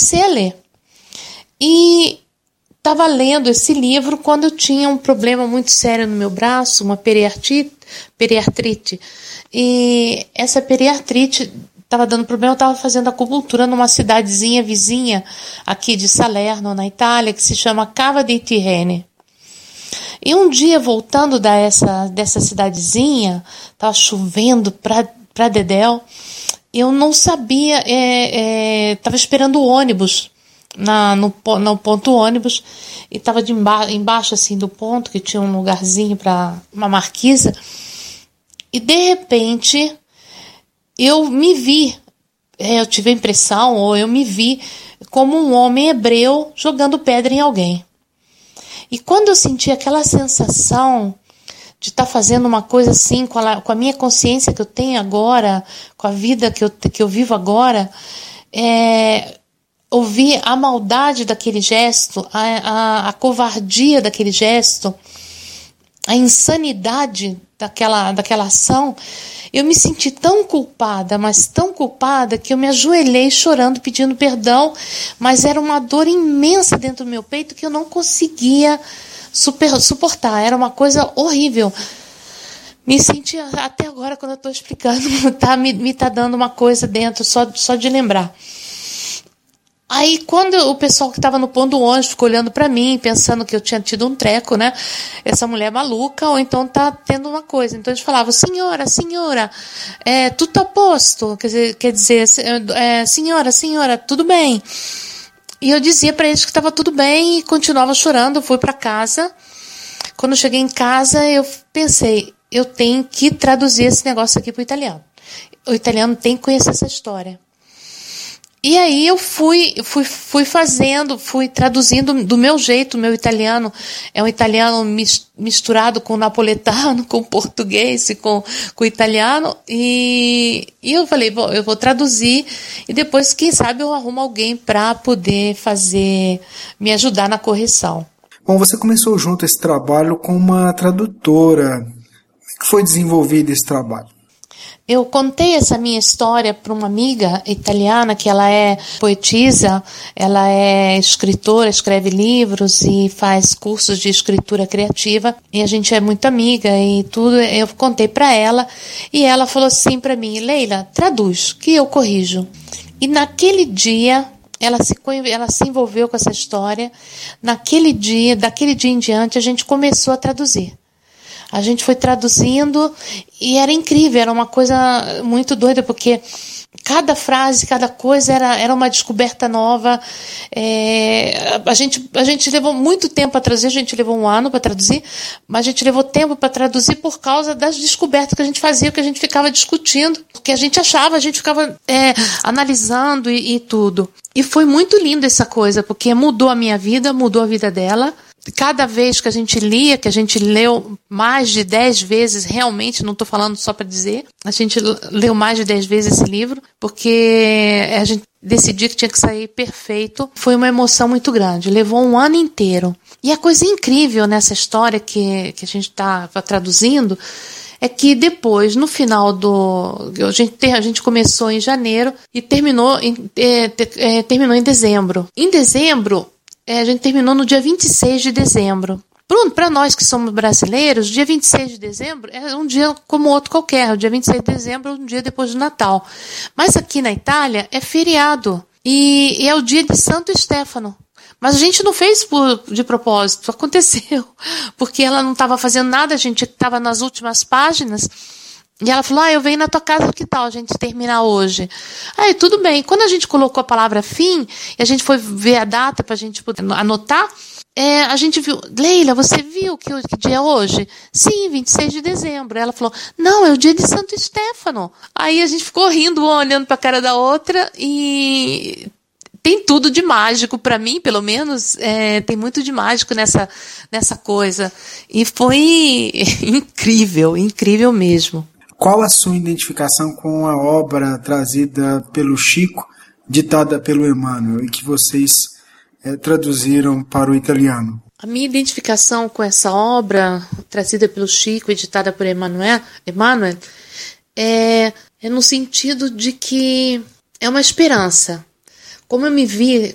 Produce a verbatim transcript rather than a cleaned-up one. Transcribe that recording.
comecei a ler. E estava lendo esse livro quando eu tinha um problema muito sério no meu braço, uma periartrite, periartrite. E essa periartrite estava dando problema, eu estava fazendo acupuntura numa cidadezinha vizinha aqui de Salerno, na Itália, que se chama Cava dei Tirreni. E um dia, voltando dessa, dessa cidadezinha, estava chovendo pra, pra dedéu, eu não sabia, estava é, é, esperando o ônibus, na, no, no ponto ônibus, e estava emba- embaixo assim, do ponto, que tinha um lugarzinho para uma marquisa, e de repente eu me vi, é, eu tive a impressão, ou eu me vi como um homem hebreu jogando pedra em alguém. E quando eu senti aquela sensação de estar tá fazendo uma coisa assim, com a, com a minha consciência que eu tenho agora, com a vida que eu, que eu vivo agora, é, ouvir a maldade daquele gesto, a, a, a covardia daquele gesto, a insanidade daquela, daquela ação, eu me senti tão culpada, mas tão culpada, que eu me ajoelhei chorando, pedindo perdão, mas era uma dor imensa dentro do meu peito que eu não conseguia super, suportar, era uma coisa horrível. Me senti, até agora, quando eu estou explicando, tá, me, me tá dando uma coisa dentro, só, só de lembrar. Aí, quando o pessoal que estava no ponto do ônibus ficou olhando para mim, pensando que eu tinha tido um treco, né? Essa mulher maluca, ou então tá tendo uma coisa. Então eles falavam, senhora, senhora, é, tudo tá posto. Quer dizer, quer dizer é, senhora, senhora, tudo bem. E eu dizia para eles que estava tudo bem e continuava chorando. Eu fui para casa. Quando eu cheguei em casa, eu pensei, eu tenho que traduzir esse negócio aqui para o italiano. O italiano tem que conhecer essa história. E aí eu fui, fui, fui fazendo, fui traduzindo do meu jeito. O meu italiano é um italiano misturado com napoletano, com português e com, com italiano. E, e eu falei, bom, eu vou traduzir e depois, quem sabe, eu arrumo alguém para poder fazer, me ajudar na correção. Bom, você começou junto esse trabalho com uma tradutora. Como é que foi desenvolvido esse trabalho? Eu contei essa minha história para uma amiga italiana, que ela é poetisa, ela é escritora, escreve livros e faz cursos de escritura criativa, e a gente é muito amiga e tudo. Eu contei para ela e ela falou assim para mim, Leila, traduz, que eu corrijo. E naquele dia ela se, ela se envolveu com essa história. Naquele dia, daquele dia em diante, a gente começou a traduzir. A gente foi traduzindo e era incrível, era uma coisa muito doida, porque cada frase, cada coisa era, era uma descoberta nova. É, a, gente, a gente levou muito tempo para traduzir, a gente levou um ano para traduzir, mas a gente levou tempo para traduzir por causa das descobertas que a gente fazia, que a gente ficava discutindo, que a gente achava, a gente ficava é, analisando e, e tudo. E foi muito lindo essa coisa, porque mudou a minha vida, mudou a vida dela. Cada vez que a gente lia, que a gente leu mais de dez vezes, realmente, não estou falando só para dizer, a gente leu mais de dez vezes esse livro, porque a gente decidiu que tinha que sair perfeito. Foi uma emoção muito grande, levou um ano inteiro. E a coisa incrível nessa história que, que a gente está traduzindo é que depois, no final do... A gente, a gente começou em janeiro e terminou em, é, é, terminou em dezembro. Em dezembro, É, a gente terminou no dia vinte e seis de dezembro. Para nós que somos brasileiros, dia vinte e seis de dezembro é um dia como outro qualquer. O dia vinte e seis de dezembro é um dia depois do Natal. Mas aqui na Itália é feriado. E, e é o dia de Santo Stefano. Mas a gente não fez por, de propósito. Aconteceu. Porque ela não estava fazendo nada. A gente estava nas últimas páginas. E ela falou, ah, eu venho na tua casa, que tal a gente terminar hoje? Aí, tudo bem. Quando a gente colocou a palavra fim, e a gente foi ver a data para a gente poder anotar, é, a gente viu, Leila, você viu que, que dia é hoje? Sim, vinte e seis de dezembro. Ela falou, não, é o dia de Santo Stefano. Aí a gente ficou rindo, uma olhando para a cara da outra, e tem tudo de mágico, para mim, pelo menos, é, tem muito de mágico nessa, nessa coisa. E foi incrível, incrível mesmo. Qual a sua identificação com a obra trazida pelo Chico, ditada pelo Emmanuel, e que vocês é, traduziram para o italiano? A minha identificação com essa obra trazida pelo Chico e ditada por Emmanuel, Emmanuel é, é no sentido de que é uma esperança. Como eu me vi